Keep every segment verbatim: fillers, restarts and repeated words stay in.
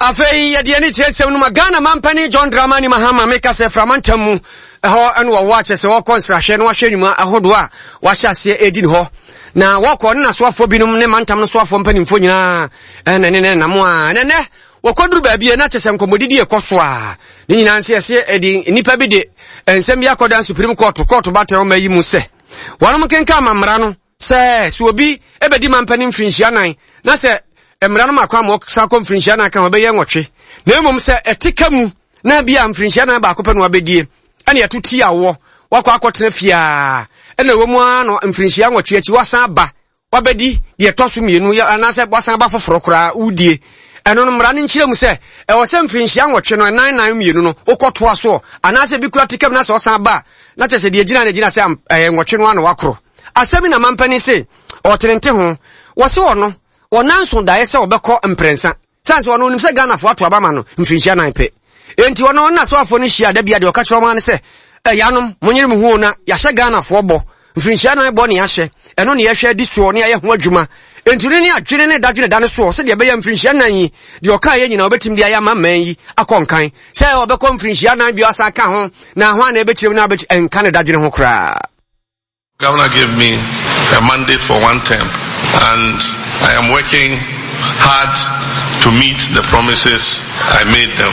Afei ye de ani kyerɛkyerɛ no magana mampani John Dramani Mahama meka se framantamu ɛhɔ ɛno wɔ watch se wɔ konsrahwɛ no wahwɛ nyuma ahodo a wahyɛ ase edi ne hɔ na wɔkɔ ne nasoafo binom ne mantam no soafo mpanimfo nyinaa ɛna ne ne namo a nene wɔkɔduru baabi na kyesɛ nkɔmɔdidi ɛkɔso a ne nyinaa nse ɛse edi nipa bi de nsɛm bi akɔda Supreme Court court battle ma yi mu sɛ wɔnom kenka mamra no sɛ so obi ebedi mampani mfinhyia nan na sɛ emra no makwa mo sa konferensia na kan obeye nwotwe na emom se etika mu na bia mfrensia na ba akopɛ no abedie ane atuti awo wakwa akotena fia ene wo mu ano mfrensia nwotwe achi wasan ba wabedi de toso mienu na se wasan ba foforo kora udie eno no mra ne nkyire mu se e wo se mfrensia nwotwe no nine nine mienu no okotoa so ana se bi kura tika mu na se wasan ba na tese de gina na gina se nwotwe no ano wakro asemi na mampani se o tenente ho wo se wo no Onanso da yese obekọ mprensa sanse wono nim se Ghana fo ato abama no mfinhia nan pe enti wono na so afo no hia da bia de okachiro ma ne se eh yanom munyere mu hu na ya hye Ghana fo bo mfinhia nan bo ne ya hye eno ne ya hwe di so ne ya ho adwuma enti ne ne adwene ne dadwene da ne so se de be ya mfinhia nan yi de oka ye nyina obetim dia ya mamman yi akonkan se obekọ mfinhia nan bi asa ka ho na ho na ebetim na abeti enka ne dadwene ho kra. Governor gave me a mandate for one term, and I am working hard to meet the promises I made them.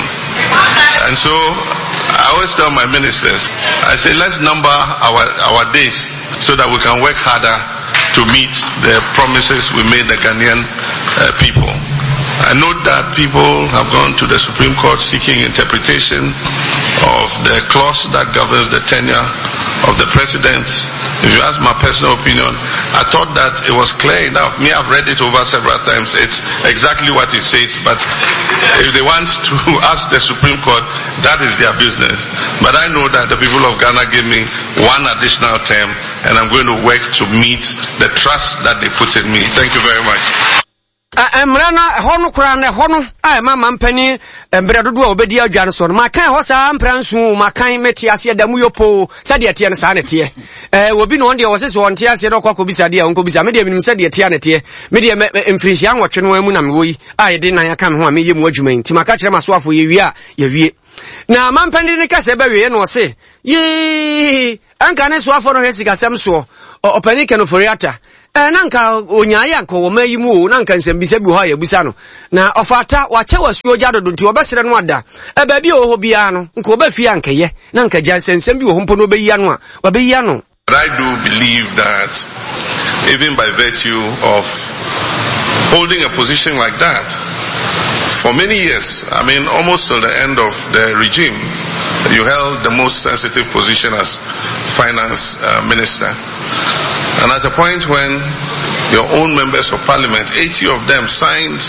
And so I always tell my ministers, I say, let's number our, our days so that we can work harder to meet the promises we made the Ghanaian uh, people. I note that people have gone to the Supreme Court seeking interpretation of the clause that governs the tenure of the president. If you ask my personal opinion, I thought that it was clear enough. Me, I've read it over several times. It's exactly what it says. But if they want to ask the Supreme Court, that is their business. But I know that the people of Ghana gave me one additional term, and I'm going to work to meet the trust that they put in me. Thank you very much. Emrana hono kura na hono ai mama mpani embre dodo a obedi adwane so no makan ho sa mpransu makan meti ase da mu yopo sade tie ne sa ne tie eh obi no onde wo sese won tie ase no kwakọ bisa de a onko bisa me de minim sade tie ne tie me de mfrinhia nwotwe no amu na me wo yi ai de nan aka me ho a me yemu adwuma nti maka kire masoafo ye wie a ye wie na mampani ne kase ba wie no se yi anka ne soafo no hesi kasem so opani kenoforiata eh nanka onyaaya nko wo mayi mu o nanka nsembisa bi ho ya busa no na ofata wache wasuo jadodo nti obesere no ada e ba bi o ho bia no nko obafia nkeye nanka jansensem bi wo mpo no obeyi ano a obeyi ano. I do believe that even by virtue of holding a position like that for many years, I mean almost till the end of the regime, you held the most sensitive position as finance uh, minister. And at a point when your own members of parliament, eighty of them, signed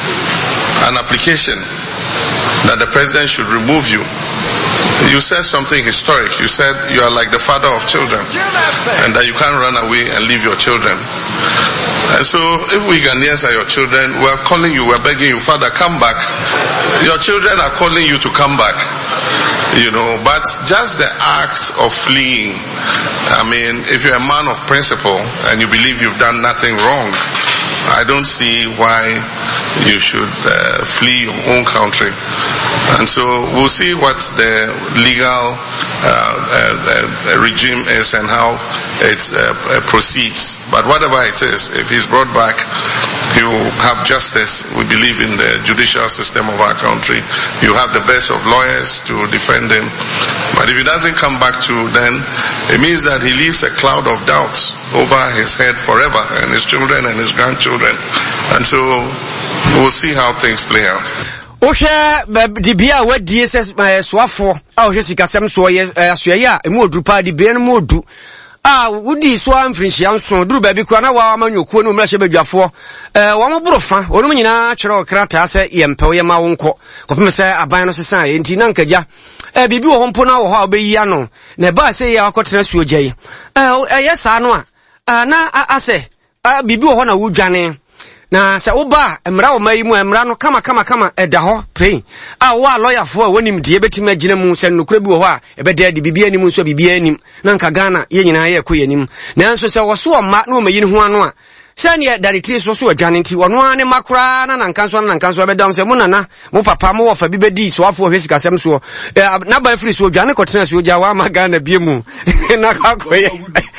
an application that the president should remove you, you said something historic. You said you are like the father of children and that you can't run away and leave your children. And so if we Ghanaians are your children, we are calling you, we are begging you, Father, come back. Your children are calling you to come back. You know, but just the act of fleeing, I mean, if you're a man of principle and you believe you've done nothing wrong, I don't see why you should uh, flee your own country. And so we'll see what the legal uh, uh, uh, regime is and how it uh, uh, proceeds. But whatever it is, if he's brought back, he will have justice. We believe in the judicial system of our country. You have the best of lawyers to defend him. But if he doesn't come back to, then it means that he leaves a cloud of doubt over his head forever, and his children and his grandchildren. And so we'll see how things play out. Oshe di bia we D S S soafo a ohwe sikasem so ye asoye a emu odrupa di bia no modu ah wudi so amfrinhia nso duru ba bi kwa na wa amanyokuo no mrahye badwafo eh wo mo borofa onum nyina kyerɛ okrata se ye mpew ye ma wonko kofem se aban no sesan enti na nkaja eh bibi wo hompo na wo ha obeyi ano na ba se ye akotena suo gye eh yesa no a na ase bibi wo ho na wudwane na se oba emra wo mayi mu emra no kama kama kama eda ho pray a wo a lawyer fo a wonim de betima gina mu se nokura bi wo ho a ebeda de bibia anim so bibia anim na nka Ghana ye nyina ye ko yanim na nso se wo so ma na wo mayi ho ano a Sanya Darity so so adwane one one makra na nankanso na nankanso abedam se munana mo papa mo wofa bi bedi so afo hwesika sem so na ba free so adwane kotena so gya wa magana biemu na kwakoye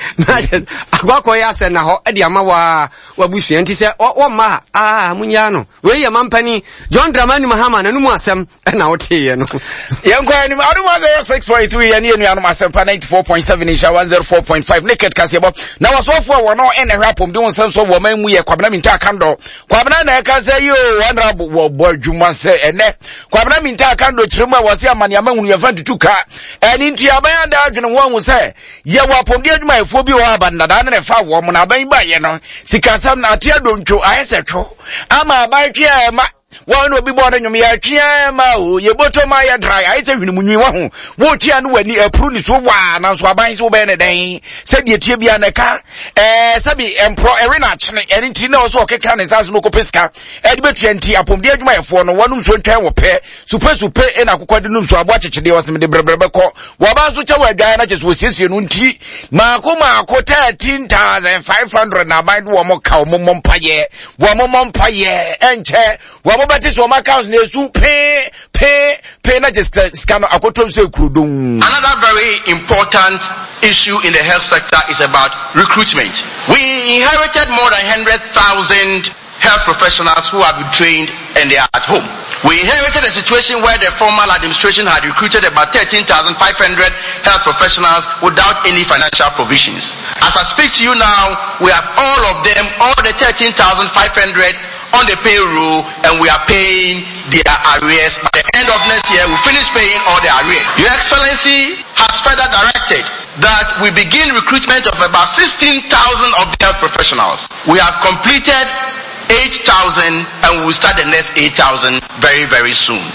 na akwakoye ase na ho e de ama wa wabusu enti se wo ma ah munya no we ye mampani John Dramani Mahama na numu asem na wote no yankwa ni adu one oh six point three ya ni enu anu asem pa ninety-four point seven isha one oh four point five naked kasebo na wasofo wo no ene rapom de won so wo man mu ye kwabena minta kando kwabena na ka say yo honorable wo bodwuma se ene kwabena minta kando chirima wase amane amahunu ye twenty-two ka eni ntiaban ada adwene ho hu se ye wapom de adwuma efo bi wo abanda da ne fa wo mo na ban ba ye no sikasam na ate adoncho ayese tho ama aban twa ma one obi born nyum ya twia ma o ye boto ma ya dry ai se hwini munyi wa ho wo twia no wani apru ni so wa na so aban se wo be ne den se de tie bia na ka eh sabi empro erina chene eni ti na so okeka ne sase no kopeska e de betua nti apom de adwuma efo no wanum so ntwan wo pe super super e na kokode num so abo achechede wo se me de brebrebe ko wo ba so cha wa dwan na che so siesie no nti ma ko ma ko thirteen thousand five hundred na ban wo mo ka wo mo mpaye wo mo mpaye enche wo but this one accounts nesu pay pay pay not just scam akotom se kurudum. Another very important issue in the health sector is about recruitment. We inherited more than one hundred thousand health professionals who have been trained and they are at home. We inherited a situation where the former administration had recruited about thirteen thousand five hundred health professionals without any financial provisions. As I speak to you now, we have all of them, all the thirteen thousand five hundred on the payroll, and we are paying their arrears. By the end of next year, we finish paying all the arrears. Your Excellency has further directed that we begin recruitment of about sixteen thousand of the health professionals. We have completed eight thousand and we will start the next eight thousand very, very soon.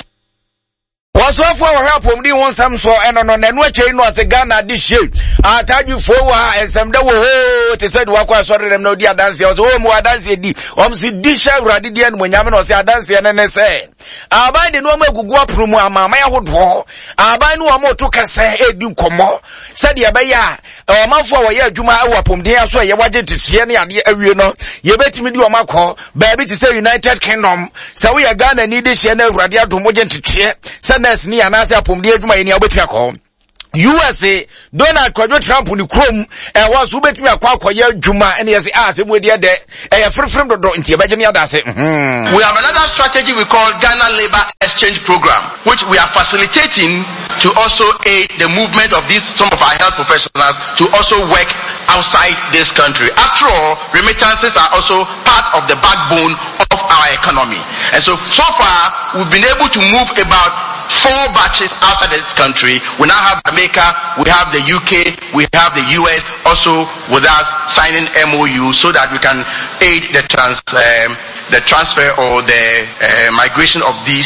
Wasofo wa rapom di won sam so eno no na no achei no ase Ghana di she ataju fo wa ensem de wo ho te said wa kwa sori dem no di adanse o so mu adanse di o msi di she urade di en monyame no se adanse ne ne se aban de no magugu apromu amama ya hodo aban no mo to kase edi nkomo said ye be ya o mafo wa ye adwuma awapom de ya so ye waje tetie ne ade awie no ye betimi di o makọ ba bi te say United Kingdom se we ya Ghana ni di she na urade adom waje tetie se nes ni anase apomde adwuma ye ni obetia ko U S A Donald Trump ni krom e was ubetimi akwa akoye adwuma ene yesi ah se mu de de e frefrem dodo nti e beje ni adase. We have another strategy we call Ghana Labor Exchange Program, which we are facilitating to also aid the movement of these some of our health professionals to also work outside this country. After all, remittances are also part of the backbone of our economy. And so so far we've been able to move about four batches outside this country. We now have Jamaica, we have the U K, we have the U S also with us signing M O U so that we can aid the trans um, the transfer or the uh, migration of these.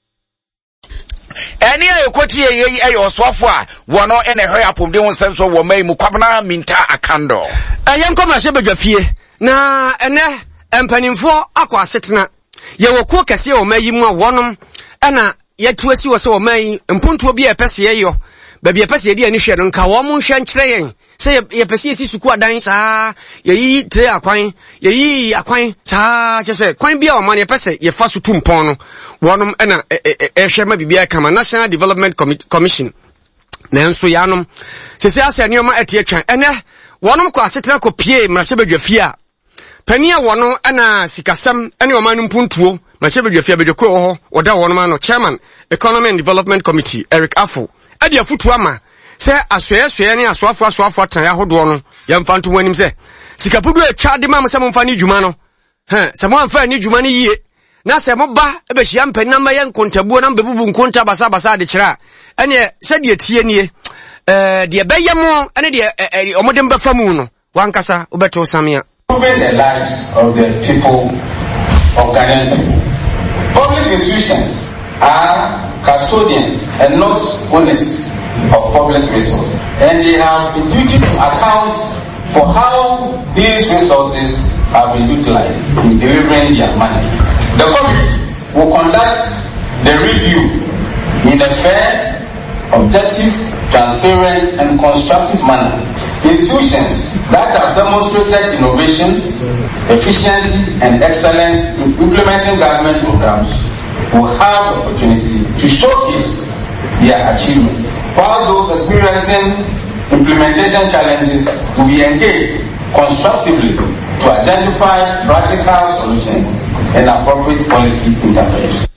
Any equity a your software one or any hurry up of the one sense of what may Mukwabna minta a candle. A young commercial fie na ene empanimfo akwa setena ye wokuo kase o mayi mu wonom ana yetu asi wo se o mayi mpuntu obi epese ye yo ba bi epese ye di ani hwe no nka wo mu hwe nkyere yen se ye pese esi suku adan saa ye yi tre akwan ye yi akwan saa chese kwan bia o man ye pese ye fa so tumpon no wonom ana e hwe ma bibia kama National Development Commission na enso yanom sese ase nioma etie twan ene wonom ko asetena ko pie mrase badwafie a pania wono ana sikasam ene omanu mpuntuo mrase badwafie badwako ho oda wonom ano chairman Economy and Development Committee Eric Afo ade afutu ama se asoyeswe ne asoafo asoafo atan ya hodo no ya mfa nto wanim se sikapudu atwa de ma se mo mfa ni dwuma no he se mo mfa ni dwuma ni yie na se mo ba e be hia mpanina ma ye nkontabuo na mbebubu nkonta basa basa de kira ene se de tie nie eh de beye mo ene de omode mbefa mu no wankasa obeto samia. Improving the lives of the people of Ghana. Public institutions are custodians and not owners of public resources, and they have a duty to account for how these resources have been utilized in delivering their money. The committee will conduct the review in a fair, objective, transparent, and constructive manner Institutions that have demonstrated innovations, efficiency, and excellence in implementing government programs will have the opportunity to showcase their achievements, while those experiencing implementation challenges will be engaged constructively to identify practical solutions and appropriate policy interventions.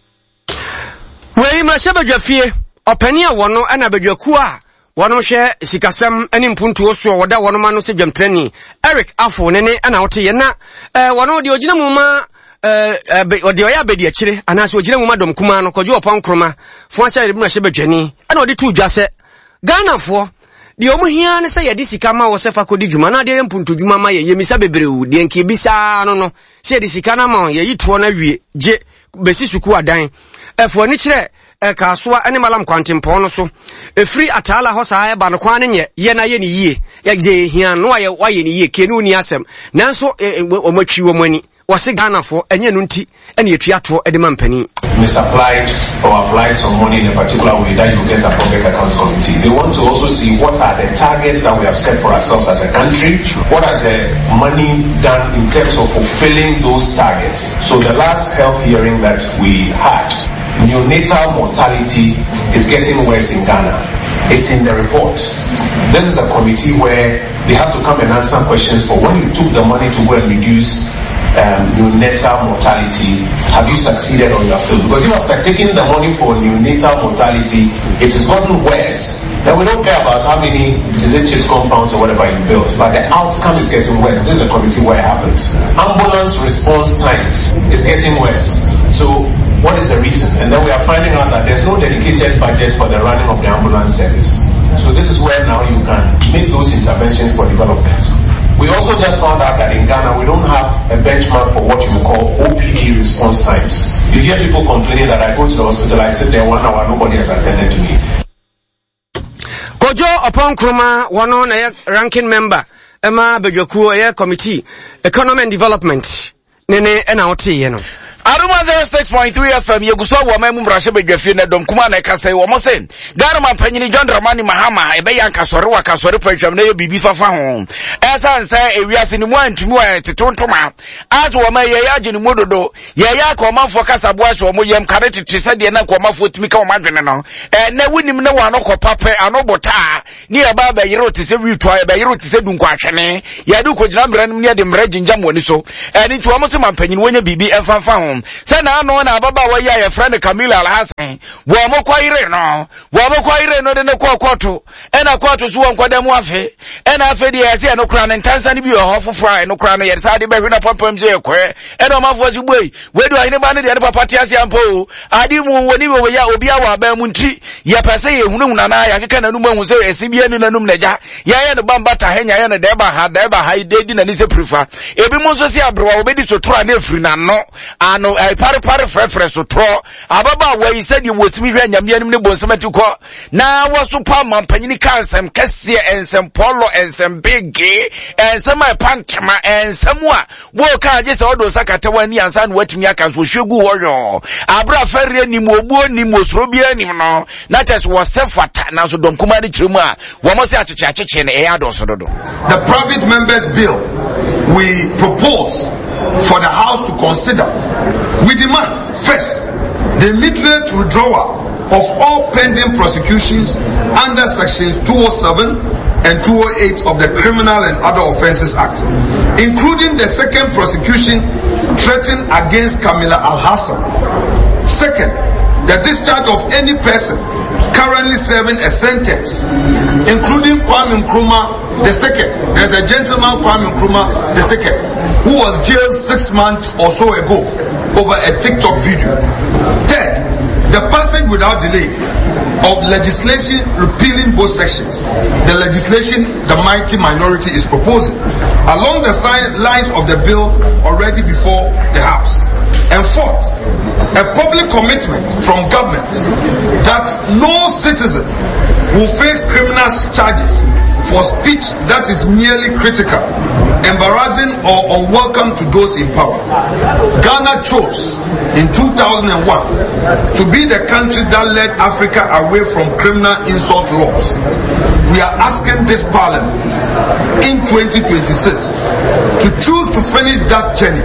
Wei Mashebajafie, Openia Wano and Abedjakua, Wano share Sikasam and Impuntu so Wada Wanomano Sejam Treni, Eric Afo Nene and Autiana, Wano the original Muma. Uh, or the Oya Bedia Chile, and as we Jim Madam Kumano, Kojo upon Kroma, Fonsa Mashebe Jenny, and all the two just said Ghana for the Omuhian say a Disikama was a Fakodi Jumana, de Mpuntu Jumama, Yemisaberu, the Enkibisa, no, no, say Disikana Mon, ye eat one every J. Besisuku dying. If for Nichre, a Kasua animalam quantum ponoso, a free Atala Hosa, Banquan, Yena Yeni ye, Yag here, no, why any ye, Kenuni Asem, Nanso, Omochi Womani. Was a Ghana for any nunti any theatre at the Mampany. Misapplied or applied some money in a particular way that you get a public accounts committee. They want to also see what are the targets that we have set for ourselves as a country. What has the money done in terms of fulfilling those targets? So the last health hearing that we had, neonatal mortality is getting worse in Ghana. It's in the report. This is a committee where they have to come and answer questions for when you took the money to go and reduce Um, neonatal mortality, have you succeeded or you have failed? Because if after taking the money for neonatal mortality, it has gotten worse, then we don't care about how many, is it chip compounds or whatever you built, but the outcome is getting worse. This is a committee where it happens. Ambulance response times is getting worse. So what is the reason? And then we are finding out that there's no dedicated budget for the running of the ambulance service. So this is where now you can make those interventions for development. We also just found out that in Ghana we don't have a benchmark for what you call O P D response times. You hear people complaining that I go to the hospital, I sit there one hour, nobody has attended to me. Kojo upon Kroma, one on a ranking member, Emma Bejoku, a committee, economy and development, Nene and Auti, you know. Aruma zero six point three F M Yeguso wa memu mrashe bedwafie na dom kuma na kasa wo mo se Ghana mampanyini John Dramani Mahama ebe ya nkasore wa kasore pratwam na ye bibi fafa ho esa nsa ewiase ni mu antumi wa tetontoma as wo ma ye ya gini mododo ye ya ka omafo kasa bo aso mo yem kare tetese de na ka omafo timi ka omadwene no eh na wunim na wa no kopape anobota ni ya baba yiro tese witwa ya yiro tese dunkwa hwene ya du ko gina mranim ne de mrajinjam woni so eh ni tuwa mo se mampanyini wonya bibi enfafa ho Sena no na baba wa ya ya friend Camila Alhassan wo mo kwaire no wo mo kwaire no de ne kwa kwato e na kwato so won kwada mu afe e na afe de ya se no kra ne ntansa ne bi o hofofra no kra no ye sa de be hwe na papam je kwe e no mafo si boy we do ahine ba ne de papa ti ase ampo adi mu woni we ya obi awa ba mu nti ya pese ye hunu hunu na ya keka na num hu se esibia ni na num na ja ya ya ne bamba ta henya ya ne de ba ha de ba ha de di na ni se prefer ebi mu so si abrewa obedi so tora na efri na no ano I pare pare frefre so tro ababa we said you was me hwa nyame anim ne bonsemati ko na waso pa mampanyini kansem kase ensem polo ensem bigi ensem pantama ensem a wo ka je se odo sakata wani ansa no watumi aka so hwegu woyo abra fere ni mo obuo ni mo soro bia ni no na tes wo sefata na so dom kuma de kiremu a wo mo se acheche acheche ne e adoso dodo. The private members bill we propose for the House to consider, we demand, first, the immediate withdrawal of all pending prosecutions under sections two oh seven and two oh eight of the Criminal and Other Offences Act, including the second prosecution threatened against Camila Alhassan. Second, the discharge of any person currently serving a sentence, including Kwame Nkrumah the second. There's a gentleman, Kwame Nkrumah the second, who was jailed six months or so ago over a TikTok video. Third, the passage without delay of legislation repealing both sections, the legislation the mighty minority is proposing, along the lines of the bill already before the House. And fourth, a public commitment from government that no citizen will face criminal charges for speech that is merely critical, embarrassing or unwelcome to those in power. Ghana chose in two thousand one to be the country that led Africa away from criminal insult laws. We are asking this parliament in twenty twenty-six to choose to finish that journey.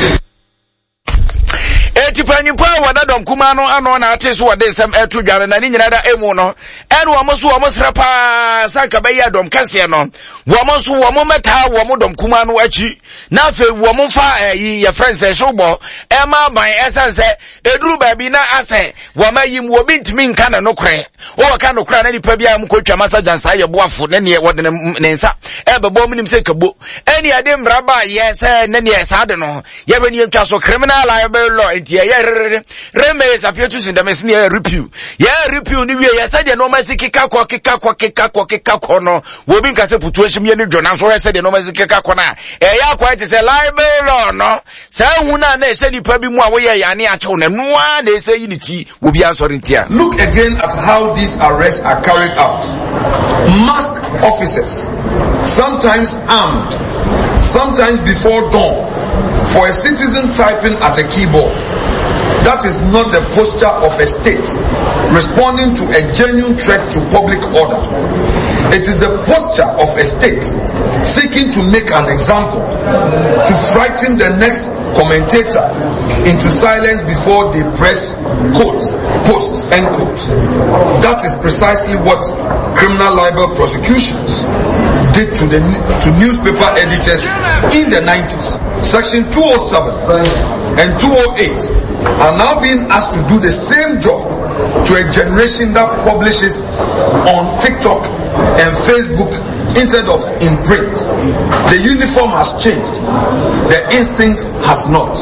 Tipanyimpa wadadom kumano ano na ateso wade sem etu dware na ni nyina da emu no ene wo moso wo mosra pa sanka be ya dom kase no wo moso wo mometa wo modom kumano achi na fe wo momfa yi ya friends e shobo e ma ban esense eduru ba bi na ase wo mayim wo bintimi nka na nokre wo ka nokra na nipa bia am kotwa masajan sa ye boafo ne ne wode ne nsa e bebo minim se kabo eni ade mraba ye se ne ne sa de no ye be ni ntwa so criminal liable law enti ye reme sapio tu sinda mesini ya repeal ya repeal ni wie ya said no masi kika kwa kika kwa kika kwa kika kwa no wo bi nka se putu ehim ye ni dwona so said no masi kika kwa na e ya kwa it say liable law no sa hu na na se nipa bi mu a wo ye ya ne achew na noa na se yi ni ti wo bi ansori ntia. Look again at how these arrests are carried out. Masked officers, sometimes armed, sometimes before dawn, for a citizen typing at a keyboard. That is not the posture of a state responding to a genuine threat to public order. It is the posture of a state seeking to make an example, to frighten the next commentator into silence before they press quote, post, end quote. That is precisely what criminal libel prosecutions did to the to newspaper editors in the nineties. Section two oh seven and two oh eight are now being asked to do the same job to a generation that publishes on TikTok and Facebook instead of in print. The uniform has changed. The instinct has not.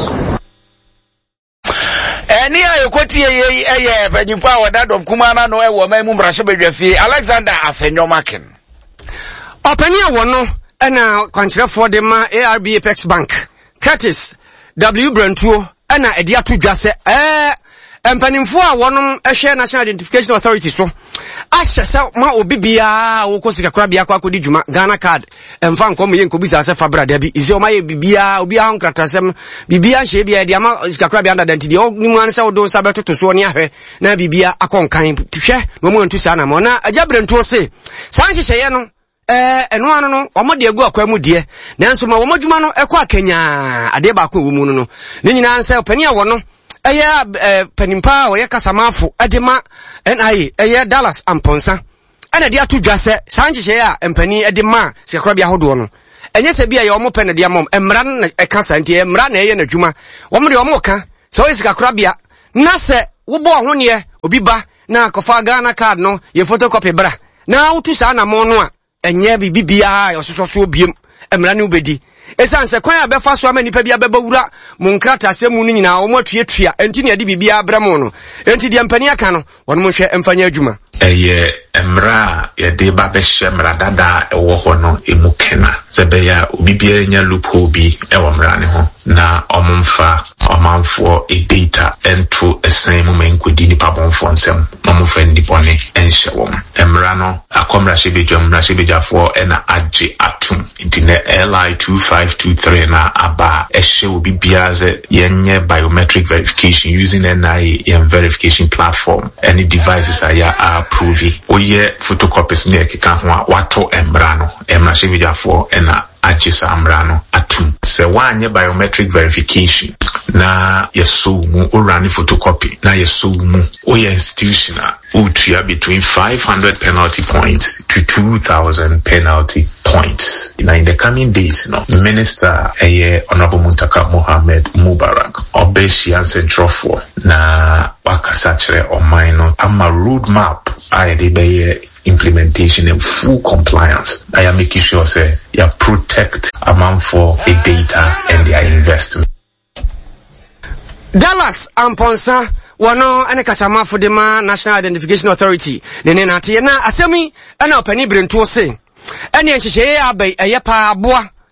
Eni ayokoti ye eye banyimpa wadadom kumana no e wo mamu mrahye bedwafi Alexander Afenyomaken. Opani awono ena kwankyerefo de ma A R B Apex Bank Curtis W Brantuo ena edi atodwase eh empanimfo a wonom ehwe National Identification Authority so ahyese ma obibia wo kosika krabia kwa akodi djuma Ghana card emfa nkom ye nkobisa se fabra da bi ize o ma ye bibia obi a honkratasem bibia hye bia dia ma sika krabia nda danti de nimu an se odo sa betoto so ne ahwe na bibia akonkan hwe no mu ntu sa na mo na agya Brantuo se san hyehyeye no eh eno anu no omo de agu akwa mu de nanso ma wo modwuma no ekọ akanya ade ba akọ wo mu no ne nyina nse opani a wo no eya panimpa o ye kasamafo adema N I A eya Dallas Amponsa ana de atodwa se sanchehye a empani adema se krabia hodo no enye se bia ye omo pen de amom emra na eka santi emra na eye na dwuma wo mo de omo ka se o sika krabia na se wo bo ho ne obi ba na kofa Ghana card no ye photocopy bra na utu sa na mo no a enye bibia yo soso obiem emra ne ubedi esanse kwan abefa so amani pa bia bebawura munkrata asemu no nyina wo matuatua enti ne ade bibia abramo no enti de empani aka no wono mo hwe emfanya adwuma eye emra ye de ba be hye mra dada ewo ho no emukena sebeya obibia nya lupo bi ewo mra ne ho na omumfa omanfo e data ento esen mu menkodi ni pa bonfo nsem omumfa ndi bone enhye wo emra no akomra hye bedwa mra hye bedwafo ena agye atum enti ne L I two five two three na aba ehye obibia ze yenye biometric verification using N I A verification platform. Any devices are ya approved oye photocopies ne keka ho a wato emra no emra hye bedwafo ena achisa amrano atum se wanye biometric verification na yeso mu orani photocopy na yeso mu oya institutional utia between five hundred penalty points to two thousand penalty points. Now in the coming days, no, Minister eh, Honorable Muntaka Mohammed Mubarak obeshi and central for na wakasachre o minor ama roadmap I de be implementation and full compliance. I am making sure say you protect amount for the data and their investment. Dallas Amponsa wano ane kasama for the National Identification Authority. Nene nati na asemi ana opani Brantuo se. Ene nhyehyeye abai eye pa aboa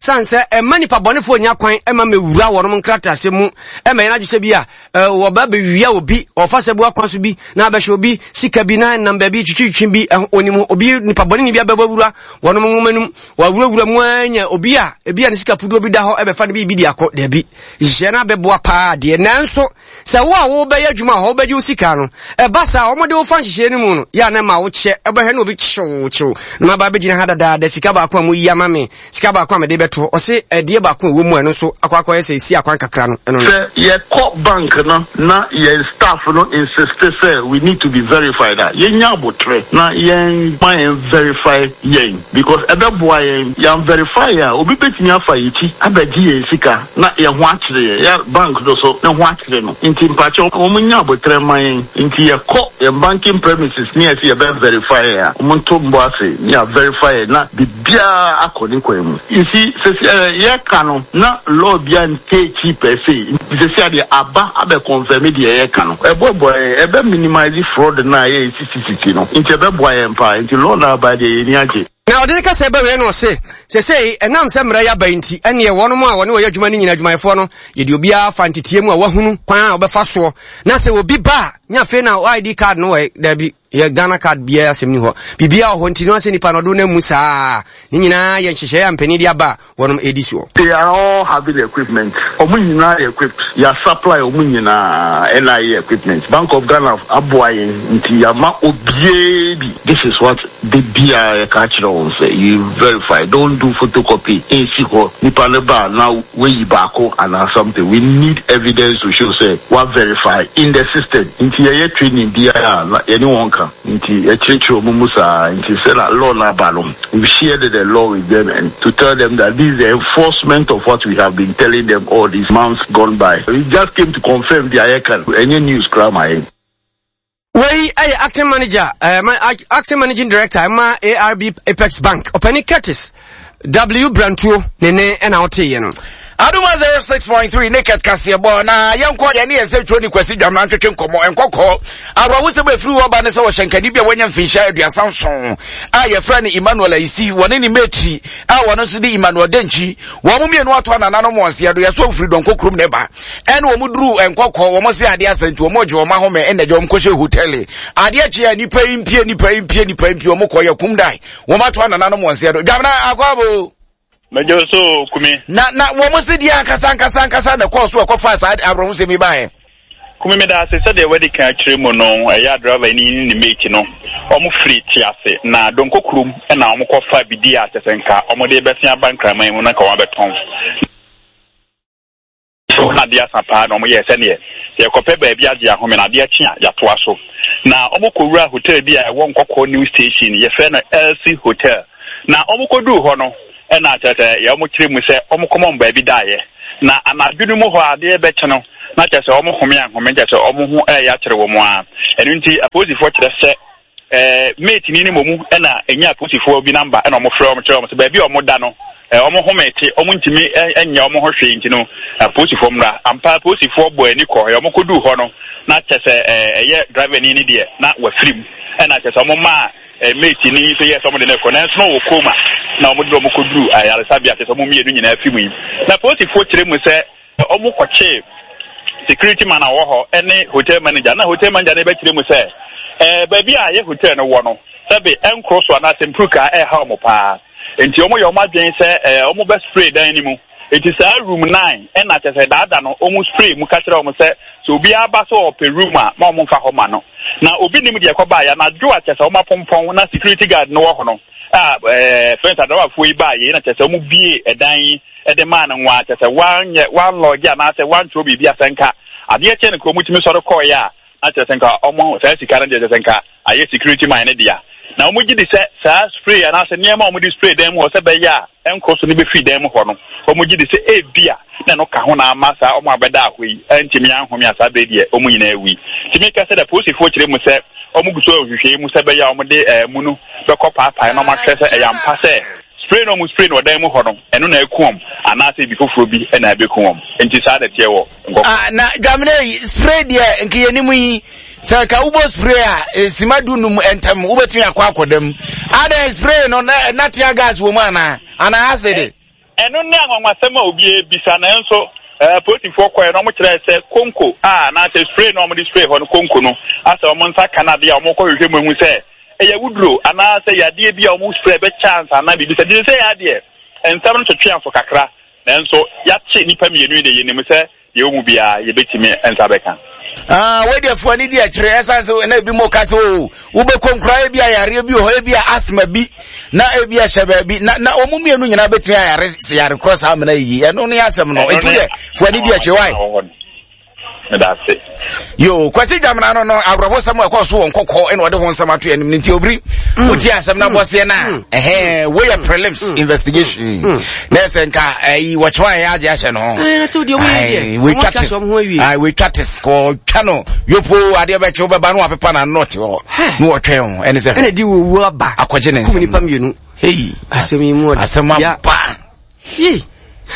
sanse e mani pa bone fo nya kwan e ma mewura wonom nkrata se mu e ma yana gise bia wo ba be wia obi ofa se bu akwan so bi na ba hwe obi sika bi na namba bi twitwitwi bi onimu obi nipa bone ni bia ba wura wonom ngomanum wa wura wura mu anya obi a e bia ne sika pudo bi da ho e be fa ne bi bi di akọ da bi je na be boa pa de nanso se wo a wo be yadwuma ho be ji sika no e ba sa o mo de wo fa nhye ni mu no ya na ma wo che e be hwe no obi chew chew na ba be gina hada da da sika ba akwa mu yi ama me sika ba akwa me de beto o se e de ba akwa wo mu eno so akwa akwa ese si akwa kakra no eno se ye co bank no na ye staff no insist say we need to be verified that ye nya botre na ye my verify ye because ebe boy ye ya verify ya obi betimi afa yichi abaji ye sika na ye ho akire ya bank do so na ho akire no nti mpacho o mu nya botre man nti ye co ye banking premises ni ase ye be verify ya o mu to mbo ase ya verify na bibia akoni kwemu you see se ye kanu na law bia nke chi per se se se ade aba abe confirm the ye kanu e boy boy e be minimize fraud na ye ccc no nti be boy empa nti law na ba de ni age na odin ka se be we no se se se enam se mra ya ba nti ene wono mu a woni wo yadwuma ni nyina adwumayefo no ye de obi a fantitie mu a wahunu kwan a obefa so na se obi ba nya fe na I D card no we da bi ye Ghana card bia asem ni ho bibia ho nti no ase nipa no do na mu saa ni nyina ye nhyehyɛ ya mpani dia ba wonom edisuo they are all having equipment omu nyina equipped ya supply omu nyina N I A equipment Bank of Ghana aboaye nti ya ma obie bi this is what the bia culture on say you verify don't do photocopy in siko nipa le ba now we yi baako and something we need evidence to show say what verify in the system nti ye training dia anyone can nti e checho mumusa nti say na law na balum we shared the law with them and to tell them that this is the enforcement of what we have been telling them all these months gone by. We just came to confirm the Ayakan any news crime. Wey ay acting manager uh, acting managing director ma A R B Apex Bank Openi Curtis W Brantuo nene ena ote ye no Aduma zero six point three naked kasiebo na yanko ya ni ese twoni kwasi dwam na twetwe nkomo enkokọ arawo se be free oba ne se wo hyenkani bia wonya mfinsha aduasa nson a ye fra ni Emmanuel Aisi woni ni metri a wono so di Emmanuel Denchi wo mo mienu ato na nano mo ase ado ya so free don kokrum ne ba ene wo muduru enkokọ wo mo se ade asantu wo mo je wo ma home ene je wo mkoshe hotel ade a chia ni pa impie ni pa impie ni pa impie wo mo koye kumdai wo ma to na nano mo ase ado dwam na akwabo Mejo so kumi na na wo mo se dia kasa kasa kasa na course wo kofa sa abro se mi bae kumi me da se se de wedi kan kire mu no e ya driver ni ni mate no omo free ti ase na donko krum e na omo kofa bidi a tesenka omo de besia bankraman mu na ka wa beton so na dia sapa na omo ye se ne ye kope ba bia dia ho me na dia chia ya to aso na omo kowura hotel bi a wo nkokọ new station ye fe na L C hotel na omo kodu ho no ena tete ya omo kire mu se omo komon ba bi dae na anadwunu mu ho ade be che no na tete omo home an home tete omo ho e ya kire wo mu a enu nti aposifo kire se eh mate ni ni momu ena enya aposifo bi number ena omo frɛ omo kire omo se ba bi omo da no eh omo home te omo ntimi enya omo ho hwe nti no aposifo mra ampa aposifo bo ani kɔ ya omo kodu ho no na tete eh eye driver ni ni de na wa film ena tete omo ma eh mate ni so yes omo de na kɔ na so wo koma na omo do omo koduru ayare sabia tete omo mienu nyina afi mu na aposifo kire mu se omo kɔche security man awo ho ene hotel manager na hotel manager na be kire mu se eh ba bi a ye hotel no wo no sabe enkro so na tempruka e ha omo pa enti omo ye omo adwen se eh omo be spray dan ni mu enti sa room nine e na tese dada no omo spray mu ka kire omo se so obi aba so ope room a ma omo fa ho ma no na obi nim de yakoba ya na jo a tese omo pompon na security guard no wo ho no ah eh friends adawa fo iba ye na tese omo bie edan e de man nwa tese wan wan lodge na tese wan tro bibia senka ade e che ne ko mutimi so ko ya na tese senka omo sa sikara de senka aye security man ne dia na omo gidi se sa spray na se niam omo di spray dem ho se be ya enko so ne be free dem ho no omo gidi se e bia na no ka ho na amasa omo abeda ahoi antimi anhome asa be die omo nyina ewi timi ka se da posifo kire mu se omo guso ohwehwe mu se be ya omo de eh munu be kopa pa na ma hwe se e yampa se spray no mu spray no dan mu ho no eno na ekum ana se bi foforo bi e na be kum enti sa da tie wo ah na dwamne spray de nke yenimu yi saka ubo spray a simadu num entam ubetun akwa akodam ada spray no na tia gas wo mu ana ana acid eno ne anwanwasem a obi ebisa na enso eh poti for kwa no mo kire se konko ah na te spray no mo di spray ho no konko no asa o mo nsa kanade a o mo ko hwehwe mu hu se eya wudro ana se yade bi a o mo spray be chance ana bi se di se yade ensam no twetwe afo kakra na enso ya che nipa mienu de ye nim se ye omu bia ye betimi ensa beka. Ah, we dey for ni dey kire essence na bi mo ka se o wo be konkra bi ayare bi o bi asma bi na e bi ahye bi na na omu mienu nyina betimi ayare se yare cross am na yi eno no yasem no etu dey for ni dey kire why that's it. Yo, kwasi jamna no no abrobo sam e ko so won kokko eno de ho nsam ato enim nti obri uti asem na bosse na eh we your prelims investigation na senka eh watchwa ya age ahye no eh so de we we chat I we chat ko chano yopo ade be che obeba no apepa na not ho no wotwe ho ene se ene di wo aba akwaje ne nsem nipa mienu hey asem yi mu asem ba yi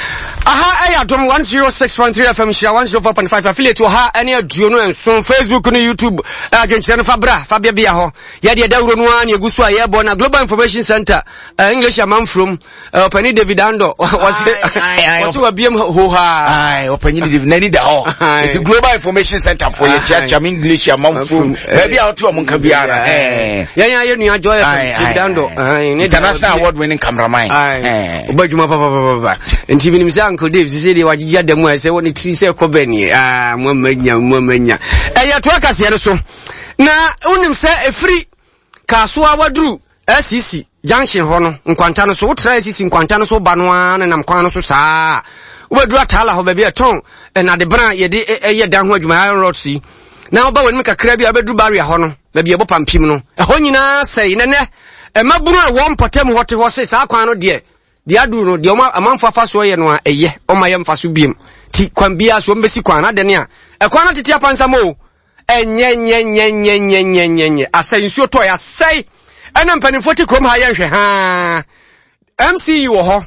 aha aya dom one oh six point three F M share one oh four point five affiliate ha any aduo no enso Facebook no YouTube agency no fabra fabia bia ho ya de dawro no an egusu a yebo na Global Information Center uh, English man from uh, Opani David Ando was was wa biem ho ha ai Opani David nani da ho it's Global Information Center for your church am English man from maybe out to monka biara eh ya ya ye nua joy David Ando international award winning cameraman eh obadwuma papa papa nti binim se Uncle Dave se de wagigi adamu a se woni tri se kobani ah mwamanya mwamanya eya to akase ye so na unim se efri kaso awadru S C C junction ho no nkwanta no so wotra S C C nkwanta no so ba no a na nam kwan no so saa wobadru atala ho ba bi eton na de bran ye de eye dan ho adwuma iron rod si na oba woni kakra bi abedru barrier ho no ba bi ebo pampim no ho nyina sei ne ne e maburu a wo mpotem ho te ho se saa kwan no de dia du no dia amanfa fa so ye no a eye o ma ye mfa so biem ti kwan bia so mbesi kwan na de ne a e kwan na tete apansa mo enye nye nye nye nye nye nye nye asai nsuo to ya sai ena mpanimfo ti krom ha ye hwe ha M C wo ho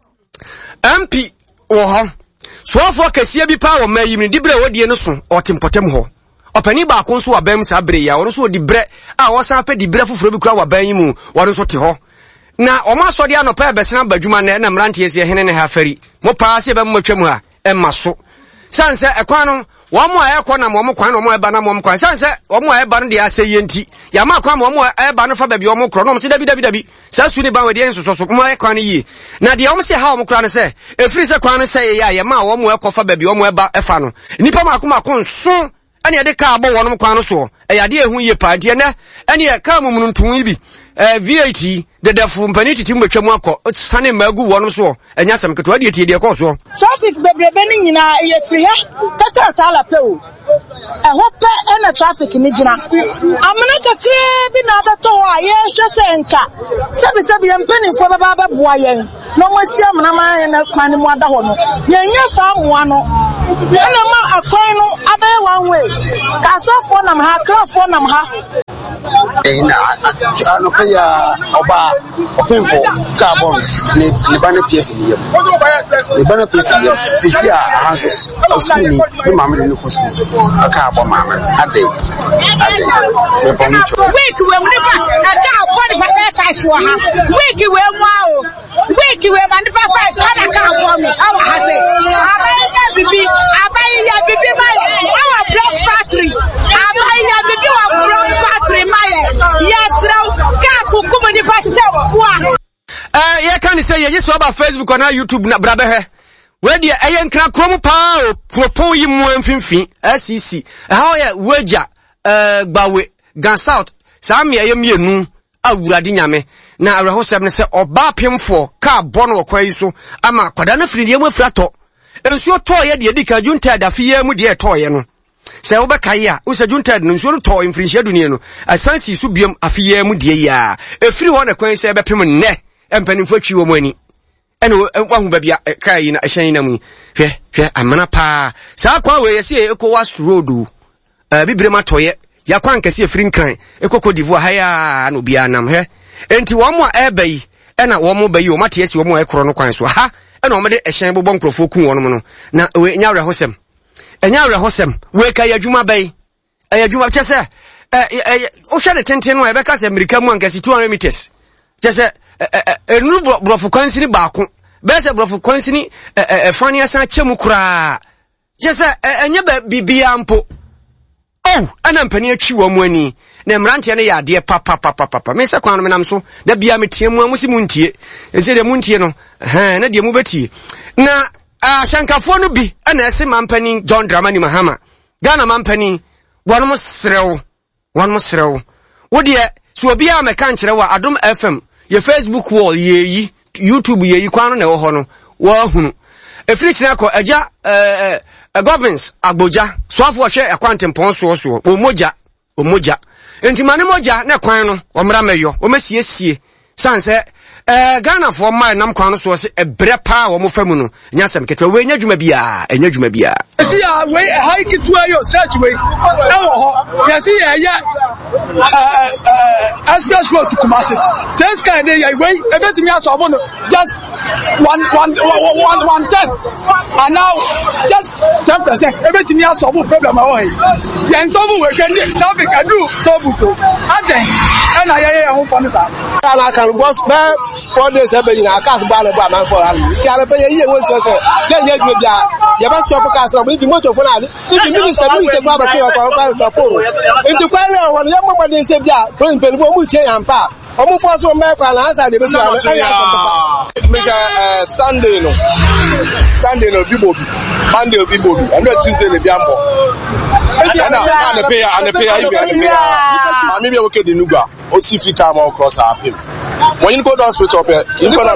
M P wo ho so afo kasie bi pa wo mayi mi dibre wodie no so o timpotem ho opani ba ko so abam sa bre ya wo so dibre a wo san pe dibre foforo bi kura wa ban yi mu wo so te ho na o ma so de anopa ebesena badwuma na na mrante ese hene ne ha fari mo pa se be mo twam ha e ma so sanse ekwan no wo mo ayekọ na mo kwan no mo eba na mo kwan sanse wo mo eba no de aseye nti ya ma kwan mo mo eba no fa ba bi wo mo kro no mo se dabi dabi dabi sa su ni ba we de nso so mo ayekwan no yi na de wo se ha wo mo kra no se efiri se kwan no se ya ya ma wo mo ekọ fa ba bi wo mo eba efa no nipa ma akoma ko nso ane de ka abo wo no kwan no so e ya de ehu ye pa de ne ane e ka mo mun tun bi eh V A T the defu mpani titi mbetwam akọ sane magu wono so enya sam keto ade tie de ko so traffic bebrebe ni nyina ye free ha kaka tala pe o e ho pe ena traffic ni gina amana kakre bi na beto a ye hwe se nka sebi sebi mpani fo baba baboa yen no mosi amana ma na kwan mu ada ho no ye nya sa moa no ena ma akwan no abai one way ka so fo nam ha kra fo nam ha ina ano kaya oba openfo carbon ne ne bana P F ni ne bana P F ni sisi a hanso oskuni ni mama ni ko school aka abo mama ade ade se pon cho week we mu ba aka abo ni ba five wo ha week we mu a o week we ba ni ba five na aka abo mi awa ha se abai ya bibi abai ya bibi ma awa block factory abai ya bibi wa block factory ma yes raw ka kukumu ni patete wa eh ye kan say ye so ba Facebook or na YouTube na brabe he we de eye nkra krom pa o propon yi mu amfimfin S C C how ye wager eh gbawe Gan South sa me ye mienu awurade nyame na awrehosem ne se oba pemfo ka bono okwan yi so ama kwada na firi de mu afrato ensuo to ye de dika junta da fiye mu de to ye no se wo be kai a wo se junta no nsuo to infrinshia dunie no asansi su biem afiye mu de ya efiri ho na kwan se be pem ne empanimfo twi wo mu ani ene wahu ba bia kai na ahyan na mu hwe hwe amana pa sa kwa we yesi ECOWAS road eh bibre matoye ya kwa nkese efiri nkran ekoko divoa haya no bia nam he enti wo mu a ebai ena wo mu bayi wo mate yesi wo mu ekoro no kwan so ha ena wo mede ehyan bobon nkrofo ku wo no no na we nya awrehosem enya awrehosem we kai adwuma bai ayadwuma chese eh o hwe de tenten no e beka se America mu ankase two hundred meters chese enu brofo kwansini baako bese brofo kwansini e fani asan chemu kura just enye ba bibia mpo oh ana mpani atwi wo mu ani na mrante ne ya de papa papa papa me se kwano menam so da bia metie mu amusi mu ntie ense de mu ntie no ha na de mu betie na ashankafo no bi ana ese mampani John Dramani Mahama Ghana mampani wonom srew wonom srew wo de so obi a meka nkire wa Adom F M ye Facebook wall yeyi YouTube yeyi kwano na wo ho no wo hunu efiri na ko agya eh governance agboja so afo hwe akwantempon so so omoja omoja entimane moja na kwan no omra meyo o masiesie sanse eh Ghana for my nam kwan no so se ebre pa wo mo famu no nyasem kete we nya dwuma bia enya dwuma bia see ya we hike to ayo search we e wo ho ya see ya ya eh eh express road to Kumasi since kind dey ya we e betimi aso obo no just one one one one ten and now just ten percent e betimi aso obo problem awo he ya ntobu we kende traffic adu tobu to aden e na ye ye ho pon sa ala kan boss be four days e be yin aka gba le ba man for am ti ara be ye won so so dey ye dwe bia ye ba stop car so bi motor phone ali if you minister minister gba ba se ko ko stop o nti kwa le won ye mo gba dey se bia prin pelu mo tie yan pa o mo fo so me kwa na answer dey be so ala aya ko make uh Sunday no Sunday no bibobi Monday bibobi and Tuesday le bia mbo na na na pay and pay you and pay ami be okay the nuga o si fi come across our pay when you go to hospital pay you go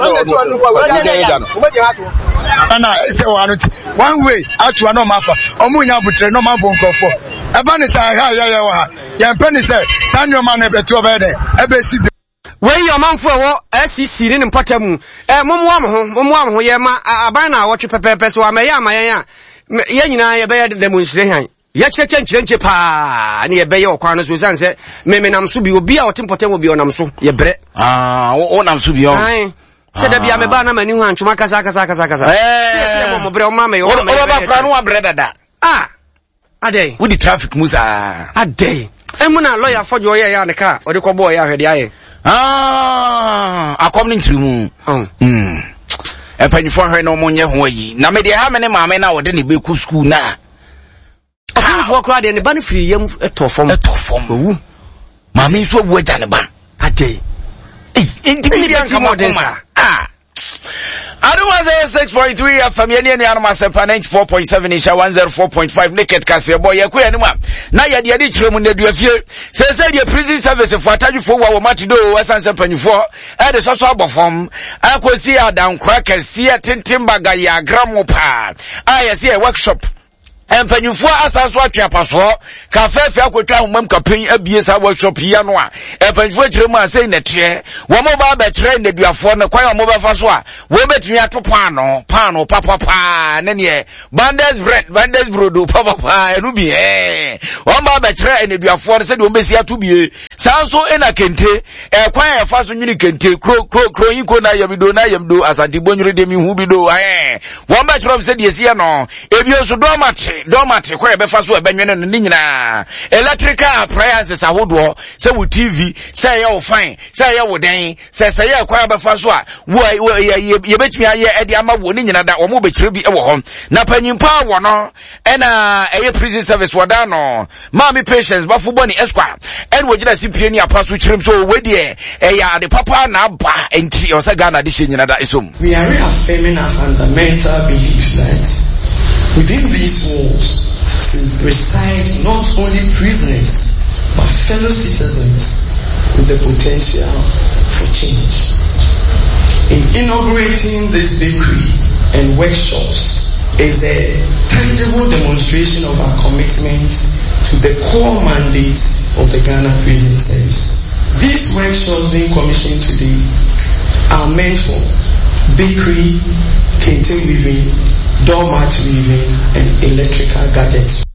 na ana say one way atu no mafa omu nya butre no ma bonkofo eba ni say ha ya ya wa ya mpani say sanyo ma na beto be de ebe si wey your man for wo S C C ni mpatamu eh momwa mo ho momwa mo ho ye ma aban na wo twe pepepe so amaye amaye a ye nyina ye be ye demonstration ya cheche nchirenche pa ni ye be ye okwa no so san se me me nam so bi obi a otempotem obi onam so ye bre ah wo nam so bi o ai se da bia me ba na mani hu antuma kasa kasa kasa kasa se se mo mo bre o ma me yo o ba fra no abre dada ah adey with the traffic musa adey emuna lawyer fojo ye ya ne ka o de ko boy ya hwede aye ah akom ni ntirimu mm empanyifo hwe no mo nye ho yi na me de ha me ne maame na wo de ne be ku school na akomfo kra de ne ba ne firi yam etofom etofom owu maame so wu aja ne ba adey eh enti bi anka mo den sa ah I don't want to say six point three F M yeni yeni anuma sepa ninety-four point seven isha one oh four point five naked kasi boy ya kuya nima na ya diya di chiremu nedu ya fie se se diya prison service for ataju for wa wamati do wasan sepa nyufo ade soso abofom ako siya down cracker siya tintimbaga ya gramu pa aya siya workshop empanyufo asanso atwa paso kafefe akwetwa homam kapen abie sa workshop ya no a empanyufo kiremu asai na tre wo mo ba ba tre na duafo na kwa mo ba fa so a wo betumi atopo ano paano papa pa ne ne bandes bread bandes brodo papa pa enu bi eh wo ba ba tre na duafo se de wo besi ato bie sanso ena kente e kwa e fa so nyini kente kro kro kro yiko na yabido na yamdo asante bonyure de mi hu bi do eh wo ba tre se de esi no ebi oso do mate domate kwa ebe fa so ebenwene no nyina electrical appliances ahodo se wo T V se ye wo fine se ye wo den se se ye kwa ebe fa so a wo ye betumi aye ede ama wo nyina da wo mo bekire bi e wo ho na panyimpa wo no e na eye prison service wada no mami patience ba fubo ni esquire en wo gina simpie ni apaso kirem so we de e ya de papa na ba enti o se Ghana de she nyina da isom. We are reaffirming our fundamental belief that within these walls reside not only prisoners but fellow citizens with the potential for change. In inaugurating this bakery and workshops is a tangible demonstration of our commitment to the core mandate of the Ghana Prison Service. These workshops being commissioned today are meant for bakery, kente weaving, doormat weaving, and electrical gadgets.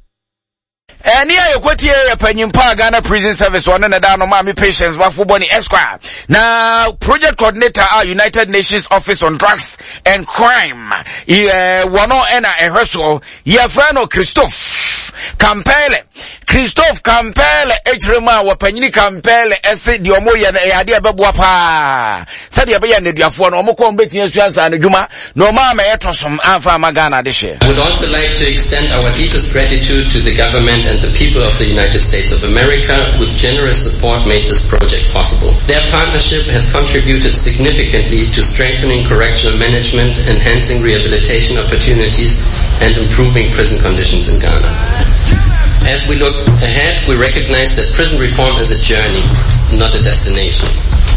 Eni ayokwati e panyimpa Ghana Prison Service one na da no ma me patience ba fo boni esquire na project coordinator at United Nations Office on Drugs and Crime e wono ena ehweso ye frano Christophe Kampele Christophe Kampele ejrema wapanyini Kampele ese di omo ye ya de beboa pa said ya be ya neduafo no omo ko mbeti asu ansa ne dwuma no ma ma yetosom afa magana de hye. I would also like to extend our deepest gratitude to the government and the people of the United States of America, whose generous support made this project possible. Their partnership has contributed significantly to strengthening correctional management, enhancing rehabilitation opportunities, and improving prison conditions in Ghana. As we look ahead, we recognize that prison reform is a journey, not a destination.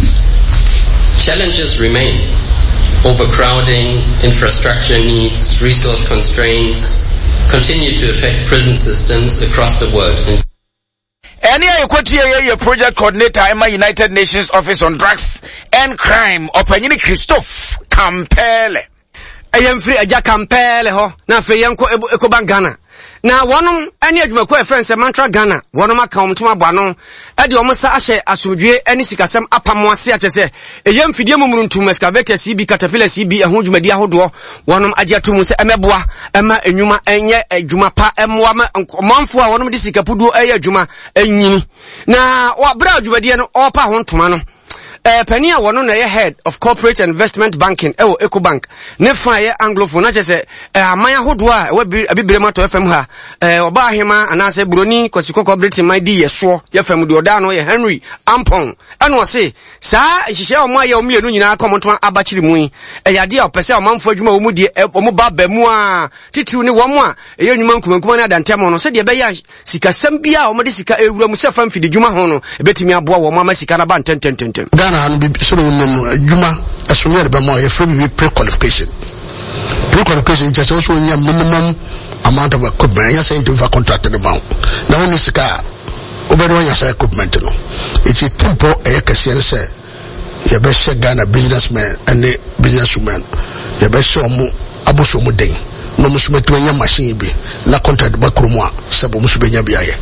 Challenges remain. Overcrowding, infrastructure needs, resource constraints continue to affect prison systems across the world. Any a project coordinator in my United Nations Office on Drugs and Crime, Opanyini Christophe Kampele. I am free aja Kampele ho na fe yanko ekoban Ghana. Na wonum ene adwumako e friends Mantra Ghana wonum aka omtoma boano e de omosa ahye asodwe ene sikasem apamo ase atese eyam fidie mumuruntum excavator C B caterpillar C B ehun dwumadi ahodo wonum agye atomu se emeboa ema enwuma enye adwuma pa emwa manfo a wonum de sikapudu eye adwuma anyini na wa bra adwumadi no opa ho ntoma no Eh Penia wono na ye head of corporate investment banking ewo Ecobank ne fa ye anglophone na chese eh amanya hodo a we abibirema to F M ha eh oba ahema anase broni kosiko corporate my di yeso ye fam di oda no ye Henry Ampon eno se sa hihye o mo aye o mienu nyina akomonto abachiri mu eh yade a opese o manfo adwuma wo mu di o mu ba ba mu a titiru ne wo mu a ye nyuma nkumankuma na dantem no se de be ya sika sem bia o mo de sika ewura mu se fam fidi dwuma ho no ebetimi aboa wo mo ama sika na ba ntentententem and be sort of Juma as soon as you're free pre-qualification. Pre-qualification just also in your minimum amount of equipment. You're saying to have contracted amount. Now only the car over when you say equipment. It's a tempo a cashier say you best share Ghana businessman and the businesswoman. You best show mu abuso mu ding. No musumeti wenya machine bi na contract bakrumwa sabo musubenya biaye.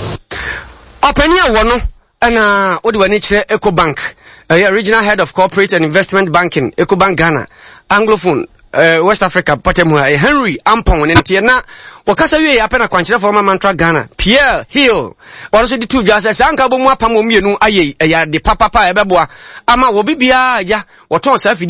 Openia wono ana odi wani kire Ecobank. Uh, regional head of corporate and investment banking, Ecobank Ghana, Anglophone, uh, West Africa, Patemua, Henry Ampon, and Tiana, Wakasa we apena kwanchira former Mantra Ghana, Pierre Hill, also the two just as Uncle Bomwa Pamomu, aye, ya de papa ebeboa, ama wobibia, ya, what on self